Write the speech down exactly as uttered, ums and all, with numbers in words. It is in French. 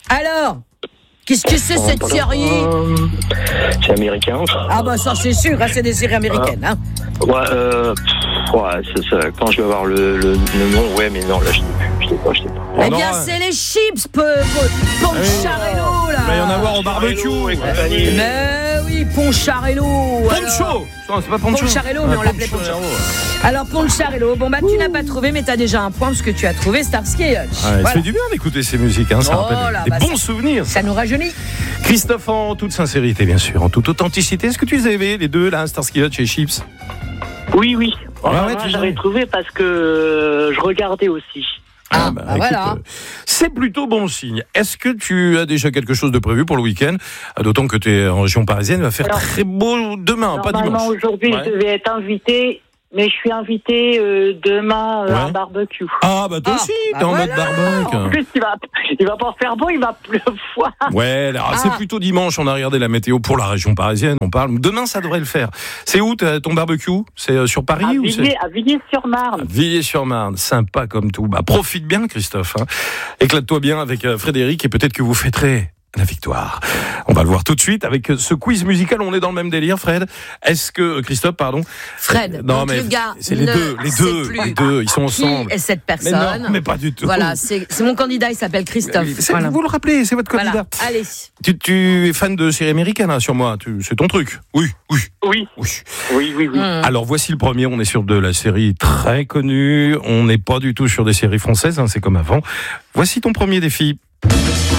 Alors, qu'est-ce que c'est cette série? C'est américain. Ah bah ça c'est sûr, hein, c'est des séries américaines. Hein. Ouais, euh, pff, ouais c'est ça. Quand je vais voir le, le, le nom, ouais, mais non, là je sais plus, je sais pas, je sais pas. Eh Oh bien, non, c'est les chips, peu, peu, Poncharello, là. Il va y en avoir au barbecue. Mais oui, Poncharello. Poncho. Non, c'est pas Poncho. Poncharello, mais on l'appelait Poncho. Alors, Poncharello, bon bah tu n'as pas trouvé, mais t'as déjà un point parce que tu as trouvé Starsky et Hutch. Ouais, ça Voilà. fait du bien d'écouter ces musiques, hein, ça Oh rappelle là, des bah, bons ça- souvenirs. Ça nous rajeunit. Christophe, en toute sincérité, bien sûr, en toute authenticité, est-ce que tu les avais, les deux, là, Starsky Hutch et Chips? Oui, oui. Ouais, Enfin, ouais, moi, tu j'avais l'avais. trouvé parce que euh, je regardais aussi. Ah, bah, voilà. euh, c'est plutôt bon signe. Est-ce que tu as déjà quelque chose de prévu pour le week-end? Euh, D'autant que tu es en région parisienne, il va faire Alors, très beau demain, pas Normalement, dimanche. aujourd'hui, Ouais. je devais être invitée, mais je suis invitée euh, demain euh, à un Ouais. barbecue. Ah, bah toi Ah, aussi, bah t'es en voilà. mode En barbecue. plus, il va, il va pas faire beau, il va pleuvoir. Ouais, alors, Ah. c'est plutôt dimanche, on a regardé la météo pour la région parisienne, on parle. Demain, ça devrait le faire. C'est où t'as- ton barbecue? C'est euh, sur Paris À ou c'est Villiers- à Villiers-sur-Marne. Villiers-sur-Marne, sympa comme tout. Bah, profite bien, Christophe. Hein. Éclate-toi bien avec euh, Frédéric et peut-être que vous fêterez la victoire. On va le voir tout de suite avec euh, ce quiz musical. On est dans le même délire, Fred. Est-ce que Christophe, pardon Fred, Non, donc mais le gars c'est les ne deux, les sait deux, plus les deux. Ils sont ensemble. Qui est cette Mais personne? non, mais pas du tout. Voilà, c'est c'est mon candidat, il s'appelle Christophe. C'est- Voilà. Vous le rappelez, c'est votre candidat. Voilà. Allez. Tu, tu es fan de séries américaines, hein, sur moi. Tu- C'est ton truc. Oui, oui, Oui, oui. oui, oui, oui. Mmh. Alors voici le premier, on est sur de la série très connue, on n'est pas du tout sur des séries françaises, hein, c'est comme avant. Voici ton premier défi.